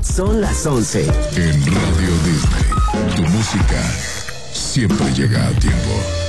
Son las 11. En Radio Disney, tu música siempre llega a tiempo.